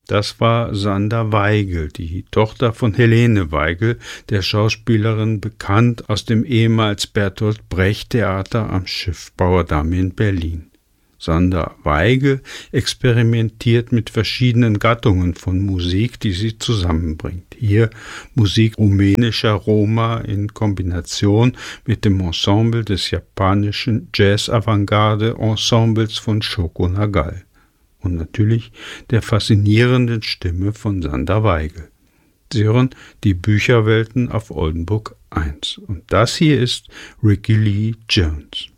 Das war Sanda Weigel, die Tochter von Helene Weigel, der Schauspielerin, bekannt aus dem ehemals Bertolt Brecht Theater am Schiffbauerdamm in Berlin. Sanda Weigel experimentiert mit verschiedenen Gattungen von Musik, die sie zusammenbringt. Hier Musik rumänischer Roma in Kombination mit dem Ensemble des japanischen Jazz-Avantgarde-Ensembles von Shoko Nagai. Und natürlich der faszinierenden Stimme von Sanda Weigel. Sie hören die Bücherwelten auf Oldenburg 1. Und das hier ist Ricky Lee Jones.